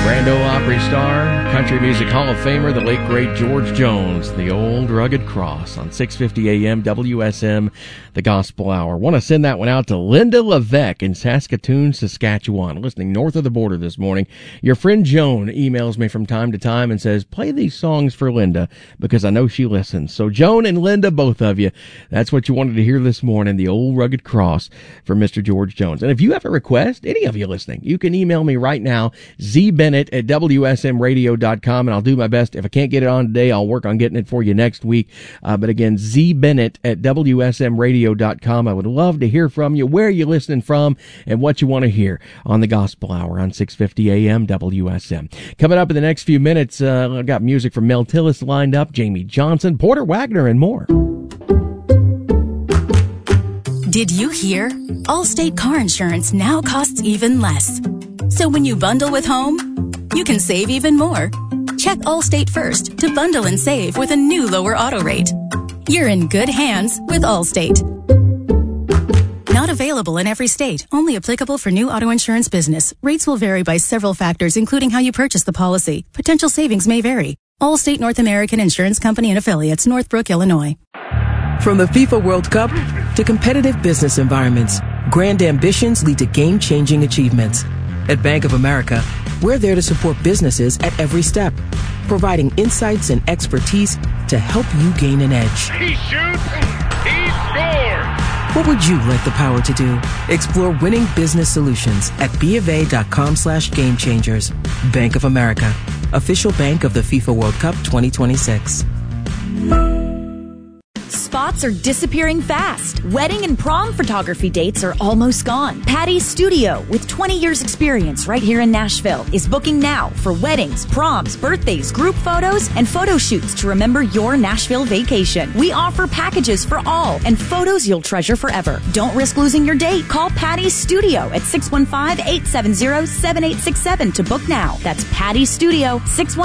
Grand Ole Opry star, country music Hall of Famer, the late great George Jones, the old rugged cross on 650 AM WSM, the Gospel Hour. Want to send that one out to Linda Levesque in Saskatoon, Saskatchewan, listening north of the border this morning. Your friend Joan emails me from time to time and says, play these songs for Linda because I know she listens. So Joan and Linda, both of you, that's what you wanted to hear this morning, the old rugged cross from Mr. George Jones. And if you have a request, any of you listening, you can email me right now, zbennett@wsmradio.com, and I'll do my best. If I can't get it on today, I'll work on getting it for you next week. But again, zbennett@wsmradio.com. I would love to hear from you, where you're listening from, and what you want to hear on the Gospel Hour on 650 AM WSM. Coming up in the next few minutes, I've got music from Mel Tillis lined up, Jamie Johnson, Porter Wagner, and more. Did you hear? Allstate car insurance now costs even less. So when you bundle with home, you can save even more. Check Allstate first to bundle and save with a new lower auto rate. You're in good hands with Allstate. Not available in every state. Only applicable for new auto insurance business. Rates will vary by several factors, including how you purchase the policy. Potential savings may vary. Allstate North American Insurance Company and Affiliates, Northbrook, Illinois. From the FIFA World Cup to competitive business environments, grand ambitions lead to game-changing achievements. At Bank of America, we're there to support businesses at every step, providing insights and expertise to help you gain an edge. He shoots, he scores! What would you like the power to do? Explore winning business solutions at BofA.com/gamechangers. Bank of America, official bank of the FIFA World Cup 2026. Spots are disappearing fast. Wedding and prom photography dates are almost gone. Patty's Studio, with 20 years experience right here in Nashville, is booking now for weddings, proms, birthdays, group photos, and photo shoots to remember your Nashville vacation. We offer packages for all and photos you'll treasure forever. Don't risk losing your date. Call Patty's Studio at 615-870-7867 to book now. That's Patty's Studio,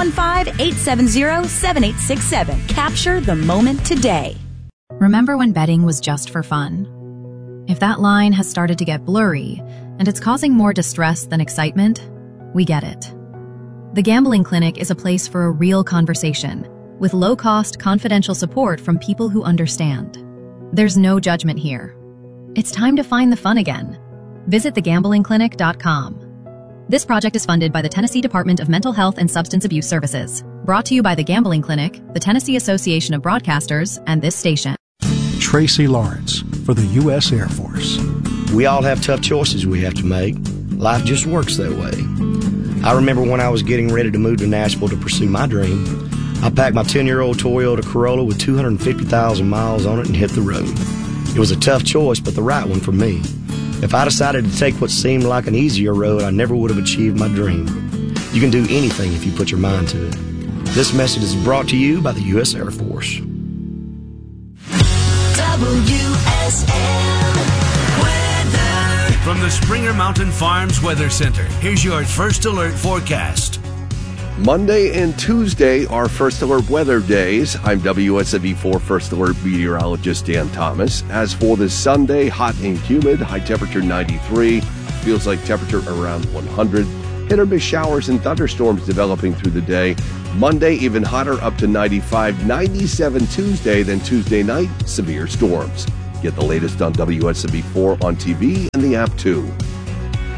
615-870-7867. Capture the moment today. Remember when betting was just for fun? If that line has started to get blurry and it's causing more distress than excitement, we get it. The Gambling Clinic is a place for a real conversation with low-cost, confidential support from people who understand. There's no judgment here. It's time to find the fun again. Visit thegamblingclinic.com. This project is funded by the Tennessee Department of Mental Health and Substance Abuse Services. Brought to you by the Gambling Clinic, the Tennessee Association of Broadcasters, and this station. Tracy Lawrence for the U.S. Air Force. We all have tough choices we have to make. Life just works that way. I remember when I was getting ready to move to Nashville to pursue my dream, I packed my 10-year-old Toyota Corolla with 250,000 miles on it and hit the road. It was a tough choice, but the right one for me. If I decided to take what seemed like an easier road, I never would have achieved my dream. You can do anything if you put your mind to it. This message is brought to you by the U.S. Air Force. WSM weather. From the Springer Mountain Farms Weather Center, here's your First Alert forecast. Monday and Tuesday are First Alert weather days. I'm WSMV4 First Alert meteorologist Dan Thomas. As for this Sunday, hot and humid, high temperature 93, feels like temperature around 100. Hit or miss showers and thunderstorms developing through the day. Monday, even hotter, up to 95, 97 Tuesday, then Tuesday night, severe storms. Get the latest on WSMV4 on TV and the app too.